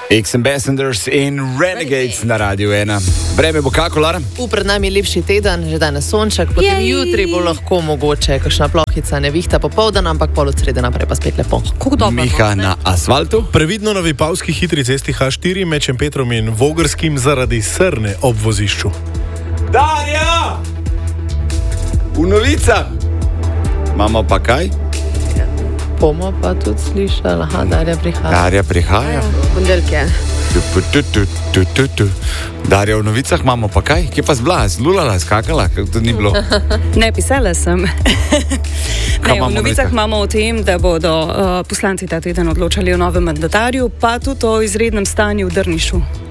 Ex-Ambassadors in Renegades na Radio 1. Vreme bo kako, Lara? Pred nami je lepši teden, že danes sonček, potem jutri bo lahko mogoče kakšna plohica, nevihta popoldan, ampak pol od srede naprej pa spet lepo. Miha na asfaltu. Previdno na vipavski hitri cesti H4 med Šempetrom in Vogrskim zaradi srne ob vozišču. Darja! V novicah! Imamo pa kaj? Bomo pa tudi slišali, Darja prihaja. Darja prihaja. Ponedeljke. Darja, v novicah imamo pa kaj? Kje pa zbla? Zlulala, skakala? Kako to ni bilo? Ne, pisala sem. Kaj Ne, v novicah imamo o tem, da bodo poslanci ta teden odločali o novem mandatarju, pa tudi o izrednem stanju v Drnišu.